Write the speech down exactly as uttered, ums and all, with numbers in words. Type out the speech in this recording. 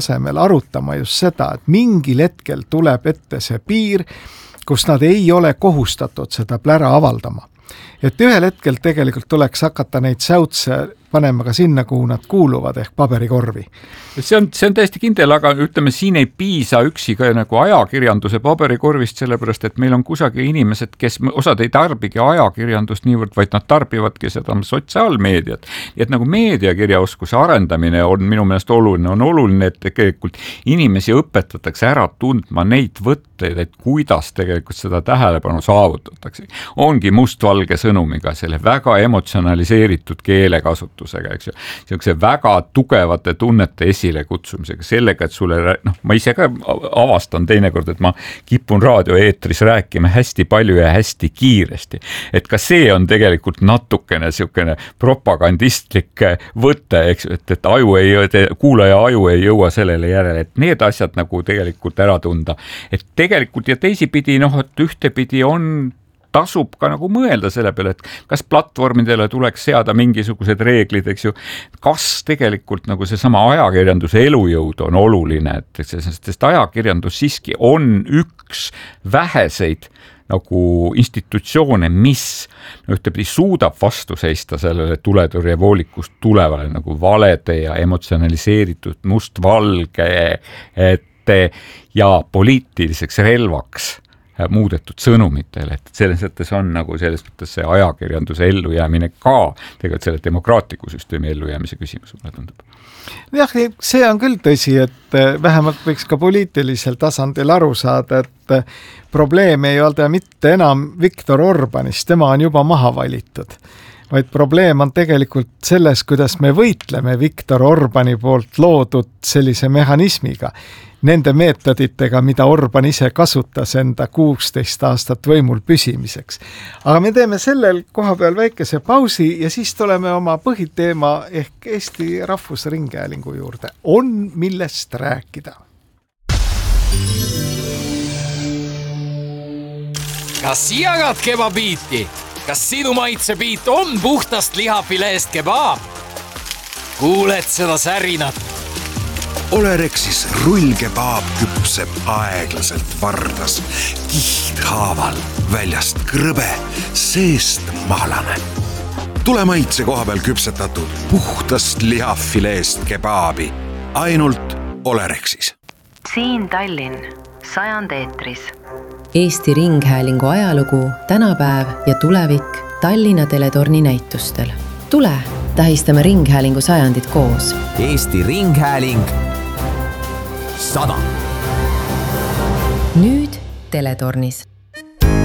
asemel arutama just seda, et mingil hetkel tuleb ette see piir, kus nad ei ole kohustatud seda plära avaldama. Et ühel hetkel tegelikult tuleks hakata neid säutse panema ka sinna, kuhu nad kuuluvad, ehk paberikorvi. See on, see on täiesti kindel, aga ütleme, siin ei piisa üksi ka nagu ajakirjanduse paberikorvist, sellepärast, et meil on kusagil inimesed, kes osad ei tarbigi ajakirjandust niivõrd, vaid nad tarbivadki seda sotsiaalmeediat. Ja et nagu meediakirjaoskuse arendamine on minu meelest oluline, on oluline, et tegelikult inimesi õpetatakse ära tundma neid võtteid, et kuidas tegelikult seda tähelepanu saavutatakse. Ongi mustvalge sõnumiga, selle väga emotsionaliseeritud keelekasutusega, eks ju, sellise väga tugevate tunnete esile kutsumisega, sellega, et sulle, noh, ma ise ka avastan teinekord, et ma kipun raadioeetris rääkima hästi palju ja hästi kiiresti. Et ka see on tegelikult natukene siukene propagandistlik võte, eks, et, et aju ei, kuulaja aju ei jõua sellele järele, et need asjad nagu tegelikult ära tunda. Et tegelikult ja teisipidi, noh, et ühtepidi on tasub ka nagu mõelda selle peale, et kas platvormidele tuleks seada mingisugused reeglid, eks ju, kas tegelikult nagu see sama ajakirjanduse elujõud on oluline, et sest, sest ajakirjandus siiski on üks väheseid nagu institutsioone, mis no, ühtepidi suudab vastu seista sellele tuletõrjevoolikust tulevale nagu valede ja emotsionaliseeritud mustvalge ette ja poliitiliseks relvaks muudetud sõnumitele, et selles mõttes on nagu selles mõttes see ajakirjanduse ellujäämine ka tegelikult selle demokraatliku süsteemi ellujäämise küsimus, mulle tundub. Jah, see on küll tõsi, et vähemalt võiks ka poliitilisel tasandil aru saada, et probleem ei ole mitte enam Viktor Orbanist, tema on juba maha valitud, vaid probleem on tegelikult selles, kuidas me võitleme Viktor Orbani poolt loodud sellise mehhanismiga, nende meetoditega, mida Orban ise kasutas enda kuusteist aastat võimul püsimiseks. Aga me teeme sellel koha peal väikese pausi ja siis tuleme oma põhiteema ehk Eesti Rahvusringhäälingu juurde. On millest rääkida. Kas jagad kebabiiti? Kas sinu maitsepiit on puhtast lihafileest kebaab? Kuuled seda särinat? Olerexis rullkebaab küpseb aeglaselt vardas, kihthaaval, väljast krõbe, seest maalane. Tule maitse koha peal küpsetatud puhtast lihafileest kebaabi, ainult Olerexis. Siin Tallinn, sajand eetris. Eesti Ringhäälingu ajalugu, tänapäev ja tulevik Tallinna teletorni näitustel. Tule, tähistame Ringhäälingu sajandit koos. Eesti Ringhääling sada. Nüüd teletornis.